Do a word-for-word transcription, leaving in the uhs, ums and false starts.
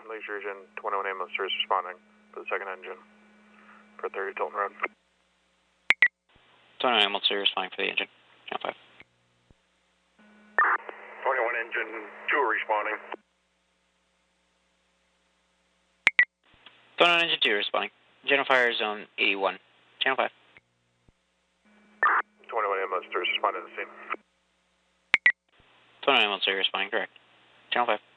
Leisure Agent twenty-one ambulance service responding for the second engine for thirty Tilton Road. twenty-one ambulance service responding for the engine. Channel five. twenty-one engine two responding. twenty-one engine two responding. General fire zone eighty-one. Channel five. twenty-one ambulance service responding to the scene. twenty-one ambulance service responding, correct. Channel five.